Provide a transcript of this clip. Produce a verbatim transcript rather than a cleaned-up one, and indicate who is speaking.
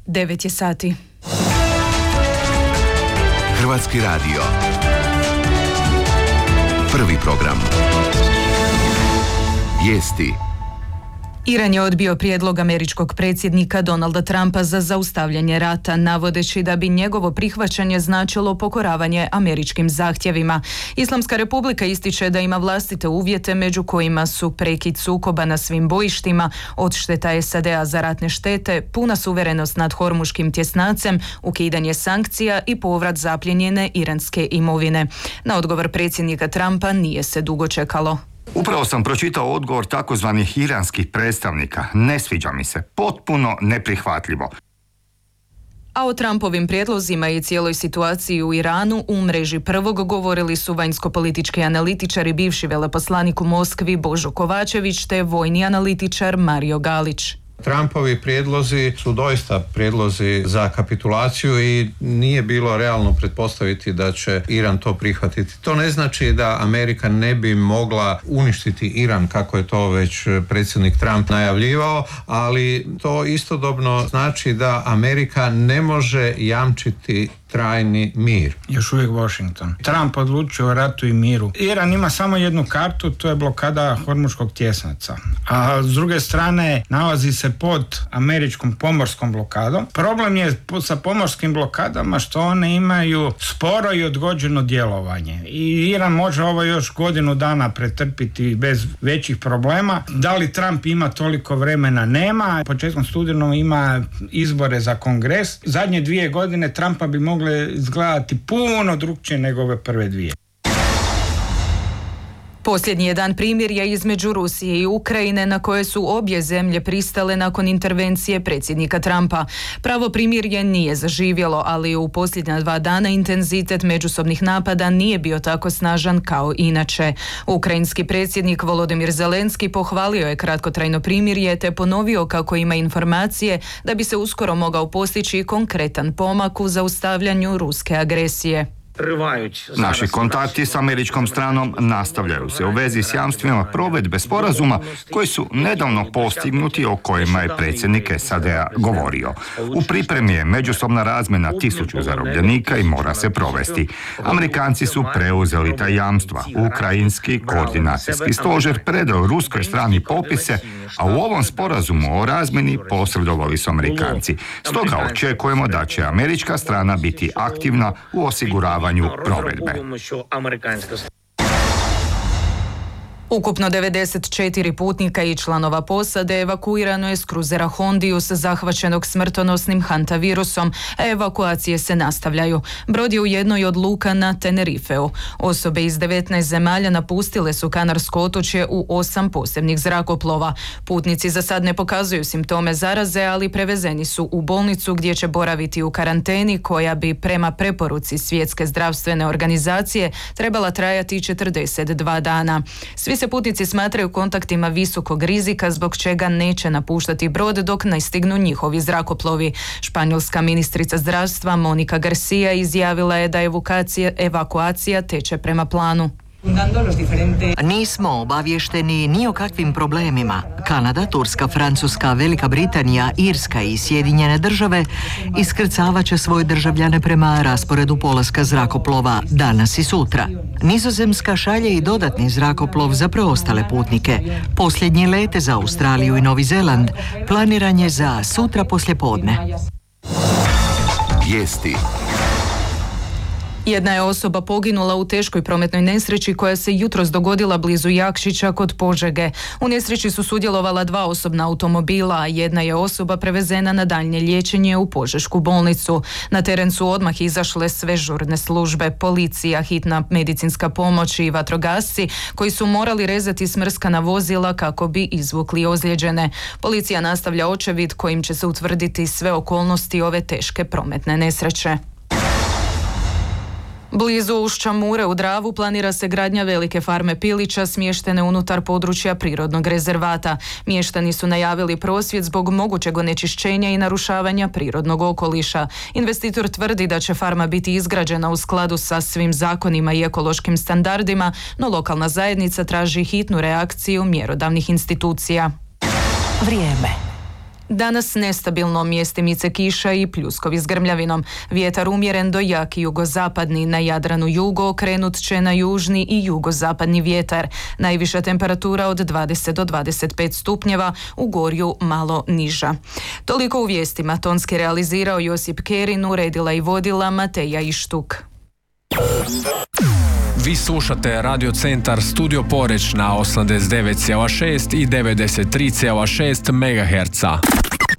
Speaker 1: devet je sati.
Speaker 2: Hrvatski radio. Prvi program. Vijesti.
Speaker 1: Iran je odbio prijedlog američkog predsjednika Donalda Trumpa za zaustavljanje rata, navodeći da bi njegovo prihvaćanje značilo pokoravanje američkim zahtjevima. Islamska republika ističe da ima vlastite uvjete, među kojima su prekid sukoba na svim bojištima, odšteta S A D-a za ratne štete, puna suverenost nad Hormuškim tjesnacem, ukidanje sankcija i povrat zapljenjene iranske imovine. Na odgovor predsjednika Trumpa nije se dugo čekalo.
Speaker 3: Upravo sam pročitao odgovor takozvanih iranskih predstavnika. Ne sviđa mi se. Potpuno neprihvatljivo.
Speaker 1: A o Trumpovim prijedlozima i cijeloj situaciji u Iranu u mreži Prvog govorili su vanjsko-politički analitičar i bivši veleposlanik u Moskvi Božo Kovačević te vojni analitičar Mario Galić.
Speaker 4: Trumpovi prijedlozi su doista prijedlozi za kapitulaciju i nije bilo realno pretpostaviti da će Iran to prihvatiti. To ne znači da Amerika ne bi mogla uništiti Iran, kako je to već predsjednik Trump najavljivao, ali to istodobno znači da Amerika ne može jamčiti trajni mir.
Speaker 5: Još uvijek Washington. Trump odlučio o ratu i miru. Iran ima samo jednu kartu, to je blokada Hormuškog tjesnaca. A s druge strane nalazi se pod američkom pomorskom blokadom. Problem je sa pomorskim blokadama što one imaju sporo i odgođeno djelovanje. I Iran može ovo još godinu dana pretrpiti bez većih problema. Da li Trump ima toliko vremena? Nema. Početkom studenog ima izbore za Kongres. Zadnje dvije godine Trumpa bi mogli izgledati puno drukčije nego ove prve dvije.
Speaker 1: Posljednji je dan primirja između Rusije i Ukrajine na koje su obje zemlje pristale nakon intervencije predsjednika Trumpa. Pravo primirje nije zaživjelo, ali u posljednja dva dana intenzitet međusobnih napada nije bio tako snažan kao inače. Ukrajinski predsjednik Volodimir Zelenski pohvalio je kratkotrajno primirje te ponovio kako ima informacije da bi se uskoro mogao postići konkretan pomak u zaustavljanju ruske agresije.
Speaker 3: Naši kontakti s američkom stranom nastavljaju se u vezi s jamstvima provedbe sporazuma koji su nedavno postignuti, o kojima je predsjednik S A D-a govorio. U pripremi je međusobna razmjena tisuću zarobljenika i mora se provesti. Amerikanci su preuzeli ta jamstva. Ukrajinski koordinacijski stožer predao ruskoj strani popise, a u ovom sporazumu o razmjeni posredovali su Amerikanci. Stoga očekujemo da će američka strana biti aktivna u osiguravanju provedbe.
Speaker 1: Ukupno devedeset četiri putnika i članova posade evakuirano je s kruzera Hondius zahvaćenog smrtonosnim hantavirusom, a evakuacije se nastavljaju. Brod je u jednoj od luka na Tenerifeu. Osobe iz devetnaest zemalja napustile su Kanarsko otočje u osam posebnih zrakoplova. Putnici za sad ne pokazuju simptome zaraze, ali prevezeni su u bolnicu gdje će boraviti u karanteni koja bi prema preporuci Svjetske zdravstvene organizacije trebala trajati četrdeset dva dana. Svi se putnici smatraju kontaktima visokog rizika, zbog čega neće napuštati brod dok ne stignu njihovi zrakoplovi. Španjolska ministrica zdravstva Monika Garcia izjavila je da evakuacija, evakuacija teče prema planu.
Speaker 6: Nismo obavješteni ni o kakvim problemima. Kanada, Turska, Francuska, Velika Britanija, Irska i Sjedinjene države iskrcavat će svoje državljane prema rasporedu polaska zrakoplova danas i sutra. Nizozemska šalje i dodatni zrakoplov za preostale putnike. Posljednji let za Australiju i Novi Zeland planiran je za sutra poslijepodne.
Speaker 2: Vijesti.
Speaker 1: Jedna je osoba poginula u teškoj prometnoj nesreći koja se jutros dogodila blizu Jakšića kod Požege. U nesreći su sudjelovala dva osobna automobila, a jedna je osoba prevezena na daljnje liječenje u Požešku bolnicu. Na teren su odmah izašle sve žurne službe, policija, hitna medicinska pomoć i vatrogasci koji su morali rezati smrskana vozila kako bi izvukli ozlijeđene. Policija nastavlja očevid kojim će se utvrditi sve okolnosti ove teške prometne nesreće. Blizu ušća Mure u Dravu planira se gradnja velike farme pilića smještene unutar područja prirodnog rezervata. Mještani su najavili prosvjed zbog mogućeg onečišćenja i narušavanja prirodnog okoliša. Investitor tvrdi da će farma biti izgrađena u skladu sa svim zakonima i ekološkim standardima, no lokalna zajednica traži hitnu reakciju mjerodavnih institucija.
Speaker 6: Vrijeme.
Speaker 1: Danas nestabilno, mjestimice kiša i pljuskovi s grmljavinom. Vjetar umjeren do jaki jugozapadni, na Jadranu jugo okrenut će na južni i jugozapadni vjetar. Najviša temperatura od dvadeset do dvadeset pet stupnjeva, u Gorju malo niža. Toliko u vijestima. Tonski realizirao Josip Kerin, uredila i vodila Mateja Ištuk.
Speaker 7: Vi slušate Radio Centar Studio Poreć na osamdeset devet zarez šest i devedeset tri zarez šest megaherca.